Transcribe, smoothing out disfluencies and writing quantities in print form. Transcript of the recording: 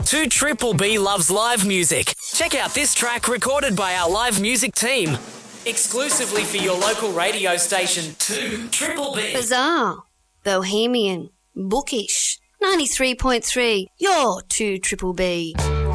2 Triple B loves live music. Check out this track recorded by our live music team. Exclusively for your local radio station, 2 Triple B. Bizarre, bohemian, bookish. 93.3, your 2 Triple B.